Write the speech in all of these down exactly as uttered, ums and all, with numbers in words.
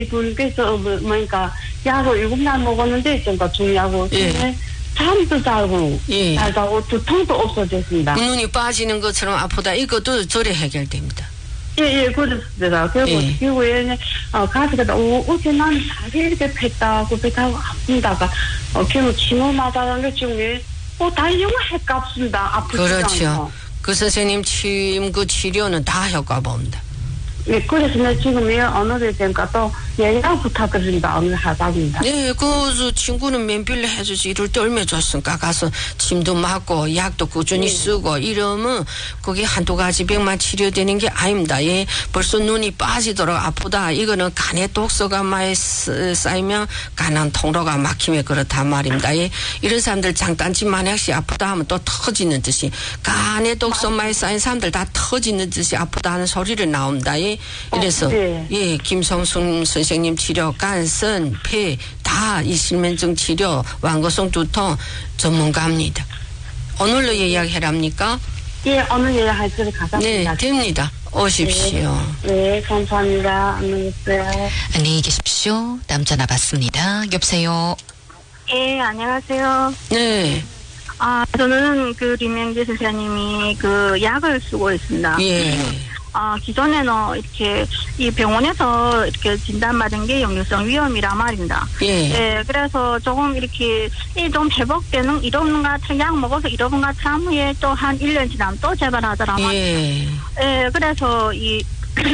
그래서 뭐, 뭐니까 약을 일곱 날 먹었는데 그러니까 중약을 예. 잠도 자고 예. 잘 자고 두통도 없어졌습니다. 눈이 빠지는 것처럼 아프다. 이것도 절에 해결됩니다. 예, 예, 그렇습니다. 그리고 예. 결국에는 어, 가족가 어, 어제 나는 살이 이렇게 뺐다고 뺐다고 아픈다가 어, 결국 진호 맞아간 게 지금 왜 어, 다 영화 헷갈습니다. 아프지 않아서. 그렇죠. 그 선생님 침, 그 치료는 다 효과 봅니다. 예, 그래서 내 지금 오늘에 되니까 또 예약 부탁드립니다. 오늘 하다입니다. 네, 그 친구는 면빌려 해주지 이럴 때 얼마나 좋습니까? 가서 침도 맞고 약도 꾸준히 네. 쓰고 이러면 그게 한두 가지 병만 치료되는 게 아닙니다. 예, 벌써 눈이 빠지도록 아프다. 이거는 간에 독소가 많이 쌓이면 간한 통로가 막히면 그렇단 말입니다. 예, 이런 사람들 장단지 만약씩 아프다 하면 또 터지는 듯이 간에 독소 많이 쌓인 사람들 다 터지는 듯이 아프다 하는 소리를 나옵니다. 예, 이래서 어, 네. 예, 김성순 선생님 치료, 간, 선, 폐, 다 이 실면증 치료, 완거성 두통 전문가입니다. 오늘로 예약해랍니까? 예, 오늘 예약할 줄 가셨습니다. 네, 됩니다. 오십시오. 네, 네, 감사합니다. 안녕히 계세요. 안녕히 계십시오. 다음 전화 받습니다. 여보세요. 예, 안녕하세요. 네, 아, 저는 그 김명재 선생님이 그 약을 쓰고 있습니다. 예, 아, 기존에는 이렇게 이 병원에서 이렇게 진단받은 게 역류성 위염이란 말입니다. 예, 예, 그래서 조금 이렇게 이 좀 회복되는 이런 것 같은 약 먹어서 이런 것 같은 후에 또 한 일 년 지나면 또 재발하더라고요. 예, 예, 그래서 이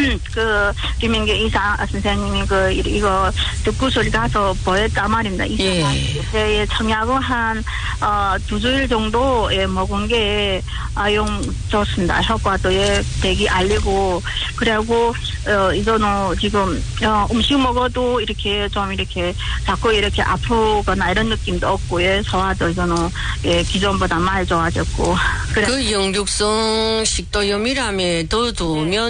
그 김민규 의사 선생님이 그 이거 듣고 소리 가서 보였단 말입니다. 이사가 예. 청약을 한어두 주일 정도 예, 먹은 게 아용 좋습니다. 효과도 예 되게 알리고 그리고 어 이거는 지금 어 음식 먹어도 이렇게 좀 이렇게 자꾸 이렇게 아프거나 이런 느낌도 없고 예 소화도 이거는 예 기존보다 많이 좋아졌고 그래. 그 역류성 식도염이라며 더 두면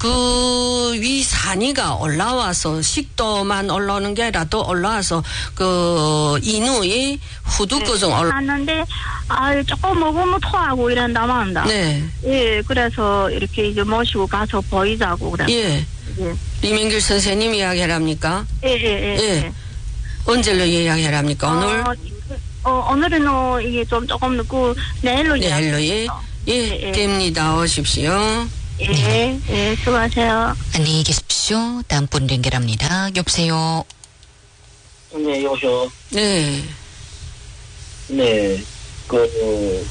그 위산이가 올라와서 식도만 올라오는 게 아니라 또 올라와서 그 인후에 후두꺼정 네, 올라. 하는데 아 조금 먹으면 토하고 이런다 말한다. 네. 예, 그래서 이렇게 이제 모시고 가서 보이자고 그래. 예. 예. 이민길 선생님 이야기랍니까? 예, 예, 예. 예. 예. 언제로 예약해랍니까? 오늘? 어, 어, 오늘은 어, 이게 좀 조금 늦고 내일로 내일로 예. 예약했어요. 예, 예, 예. 됩니다. 오십시오. 예, 예, 수고하세요. 안녕히 계십시오. 다음 분 연결합니다. 여보세요. 네, 여보세요. 네. 네, 그,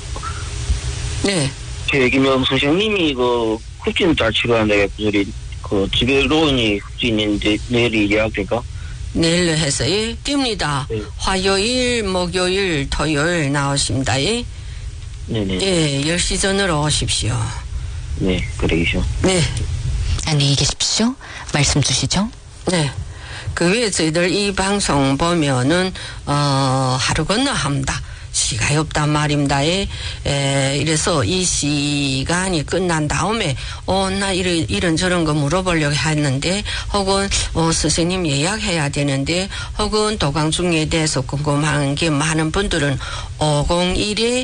네. 최기명 선생님이 그 흡진 잘 치료한다고 소리, 그 집에 로운이 흡진인데 내일이 예약될까? 내일로 해서 예, 됩니다. 네. 화요일, 목요일, 토요일 나오십니다. 예. 네네. 예, 열 시 전으로 오십시오. 네, 그러시죠. 네. 안녕히 계십시오. 말씀 주시죠. 네. 그 외에 저희들 이 방송 보면은, 어, 하루 건너 합니다. 시간이 없단 말입니다. 에, 에, 이래서 이 시간이 끝난 다음에, 어, 나 이런, 이런 저런 거 물어보려고 했는데, 혹은, 어, 선생님 예약해야 되는데, 혹은 도강중에 대해서 궁금한 게 많은 분들은 오공일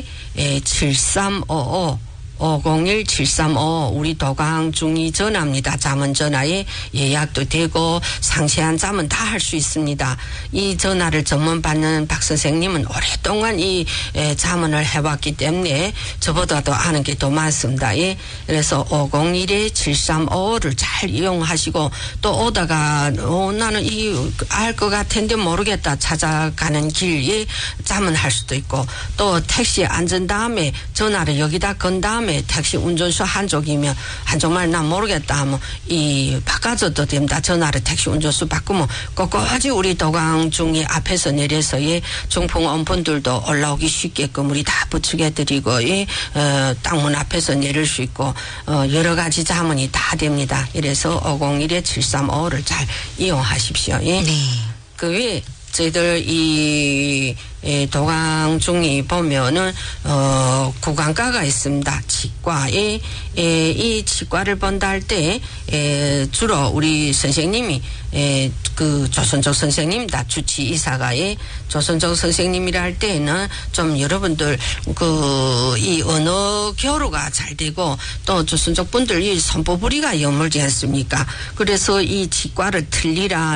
칠삼오오 오공일 칠삼오 우리 도강중이 전화입니다. 자문 전화에 예약도 되고 상세한 자문 다 할 수 있습니다. 이 전화를 전문 받는 박 선생님은 오랫동안 이 에, 자문을 해왔기 때문에 저보다도 아는 게 더 많습니다. 예. 그래서 오공일 칠삼오를 잘 이용하시고 또 오다가 어, 나는 이 알 것 같은데 모르겠다 찾아가는 길에 자문할 수도 있고 또 택시에 앉은 다음에 전화를 여기다 건 다음에 택시 운전수 한쪽이면 한쪽만 난 모르겠다 하면 이 바꿔줘도 됩니다. 전화를 택시 운전수 바꾸면 꼿꼿이 우리 도강중이 앞에서 내려서 예, 중풍 온 분들도 올라오기 쉽게끔 우리 다 부축해드리고 예, 어, 땅문 앞에서 내릴 수 있고 어, 여러 가지 자문이 다 됩니다. 이래서 오공일 칠삼오를 잘 이용하십시오. 예. 네. 그 외에 저희들 이 에, 도강 중에 보면은 어 구강과가 있습니다. 치과에 에, 이 치과를 본다 할 때 주로 우리 선생님이 에, 그 조선족 선생님이다. 주치 이사가의 조선족 선생님이라 할 때는 좀 여러분들 그 이 언어 교류가 잘 되고 또 조선족 분들 이 선포부리가 여물지 않습니까? 그래서 이 치과를 틀리라